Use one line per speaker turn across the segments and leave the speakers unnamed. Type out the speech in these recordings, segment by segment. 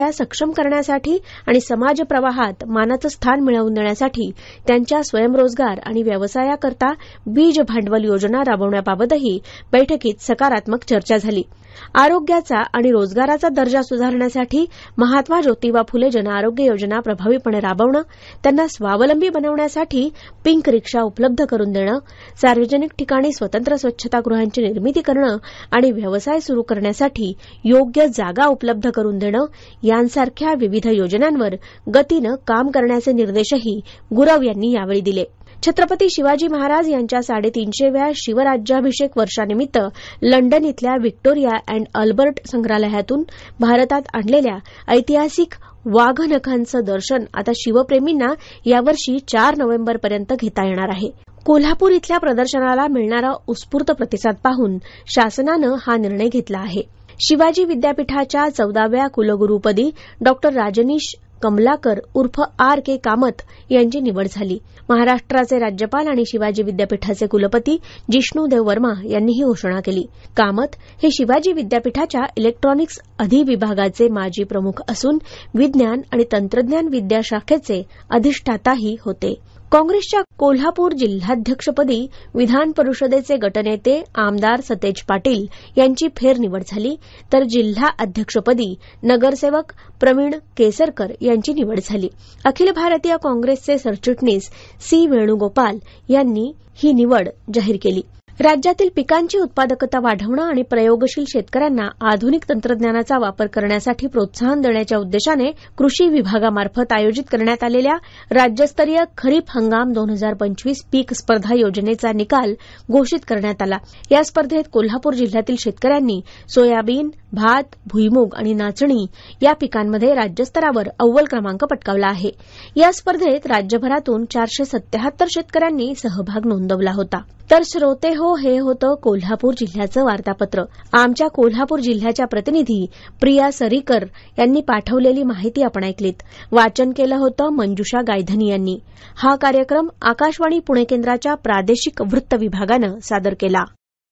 सक्षम करण्यासाठी आणि समाज प्रवाहात मानाचं स्थान मिळवून देण्यासाठी त्यांच्या स्वयंरोजगार आणि व्यवसायाकरता बीज भांडवल योजना राबवण्याबाबतही बैठकीत सकारात्मक चर्चा झाली. आरोग्याचा आणि रोजगाराचा दर्जा सुधारण्यासाठी महात्मा ज्योतिबा फुले जनआरोग्य योजना प्रभावीपणे राबवणं, त्यांना स्वावलंबी बनवण्यासाठी पिंक रिक्षा उपलब्ध करून देणं, सार्वजनिक ठिकाणी स्वतंत्र स्वच्छतागृहांची निर्मिती करणं आणि व्यवसाय सुरू करण्यासाठी योग्य जागा उपलब्ध करून देणं यांसारख्या विविध योजनांवर गतीनं काम करण्याचे निर्देशही गुरव यांनी यावेळी दिले. छत्रपती शिवाजी महाराज यांच्या 350व्या शिवराज्याभिषेक वर्षानिमित्त लंडन इथल्या व्हिक्टोरिया अँड अल्बर्ट संग्रहालयातून भारतात आणलेल्या ऐतिहासिक वाघनखांचं दर्शन आता शिवप्रेमींना यावर्षी 4 नोव्हेंबरपर्यंत घेता येणार आहे. कोल्हापूर इथल्या प्रदर्शनाला मिळणारा उत्स्फूर्त प्रतिसाद पाहून शासनानं हा निर्णय घेतला आहे. शिवाजी विद्यापीठाच्या 14व्या कुलगुरूपदी डॉ. राजनीश कमलाकर उर्फ R.K. कामत यांची निवड झाली. महाराष्ट्राचे राज्यपाल आणि शिवाजी विद्यापीठाचे कुलपती जिष्णूदेव वर्मा यांनी ही घोषणा केली. कामत हे शिवाजी विद्यापीठाच्या इलेक्ट्रॉनिक्स अधिविभागाचे माजी प्रमुख असून विज्ञान आणि तंत्रज्ञान विद्याशाखेचे अधिष्ठाताही होते. काँग्रेसच्या कोल्हापूर जिल्हाध्यक्षपदी विधान परिषदेचे गटनेते आमदार सतेज पाटील यांची फेरनिवड झाली, तर जिल्हा अध्यक्षपदी नगरसेवक प्रवीण केसरकर यांची निवड झाली. अखिल भारतीय काँग्रेसचे सरचिटणीस C. वेणुगोपाल यांनी ही निवड जाहीर केली. राज्यातील पिकांची उत्पादकता वाढवणं आणि प्रयोगशील शेतकऱ्यांना आधुनिक तंत्रज्ञानाचा वापर करण्यासाठी प्रोत्साहन देण्याच्या उद्देशाने कृषी विभागामार्फत आयोजित करण्यात आलेल्या राज्यस्तरीय खरीप हंगाम 2025 पीक स्पर्धा योजनेचा निकाल घोषित करण्यात आला. या स्पर्धेत कोल्हापूर जिल्ह्यातील शेतकऱ्यांनी सोयाबीन, भात, भुईमूग आणि नाचणी या पिकांमध्ये राज्यस्तरावर अव्वल क्रमांक पटकावला आहे. या स्पर्धेत राज्यभरातून 477 शेतकऱ्यांनी सहभाग नोंदवला होता. तर श्रोते हो, हे होतं कोल्हापूर जिल्ह्याचं वार्तापत्र. आमच्या कोल्हापूर जिल्ह्याच्या प्रतिनिधी प्रिया सरीकर यांनी पाठवलेली माहिती आपण ऐकलीत. वाचन केलं होतं मंजुषा गायधनी यांनी. हा कार्यक्रम आकाशवाणी पुणे केंद्राच्या प्रादेशिक वृत्त विभागानं सादर केला.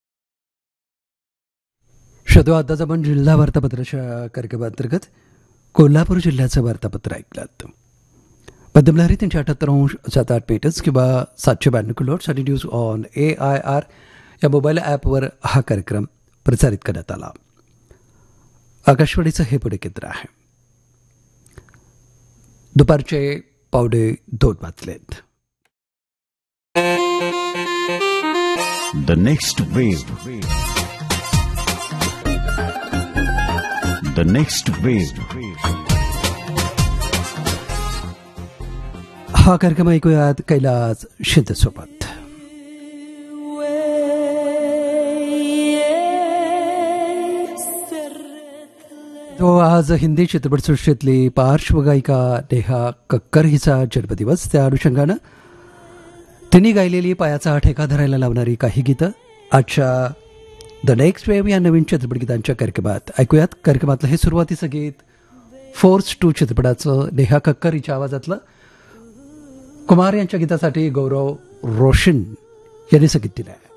आताच आपण जिल्हा वार्तापत्राच्या कार्यक्रमांतर्गत कोल्हापूर जिल्ह्याचं वार्तापत्र ऐकलं. मध्यमलहरी 378.7 मीटर्स किंवा 792 किलोहर्ट्झ आणि न्यूज ऑन AIR या मोबाईल ॲपवर हा कार्यक्रम प्रसारित करण्यात आला. आकाशवाणीचं हे पुणे केंद्र आहे. दुपारचे 1:15 वाजलेत.
The next wave. The next wave.
हा कार्यक्रम ऐकूयात कैलास शिंदेसोबत. तो आज हिंदी चित्रपटसृष्टीतली पार्श्वगायिका नेहा कक्कर हिचा जन्मदिवस. त्या अनुषंगानं तिने गायलेली पायाचा ठेका धरायला लावणारी काही गीतं आजच्या द नेक्स्ट वेव्ह या नवीन चित्रपटगीतांच्या कार्यक्रमात ऐकूयात. कार्यक्रमातलं हे सुरुवातीचं गीत फोर्स 2 चित्रपटाचं नेहा कक्कर हिच्या आवाजातलं. कुमार यांच्या गीतासाठी गौरव रोशन यांनी संगीत दिलं आहे.